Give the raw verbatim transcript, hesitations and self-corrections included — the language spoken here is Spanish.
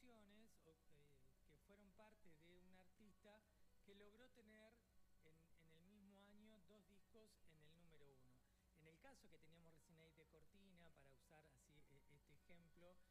canciones o, eh, que fueron parte de un artista que logró tener en, en el mismo año dos discos en el número uno. En el caso que teníamos recién ahí de Cortina, para usar así eh, este ejemplo,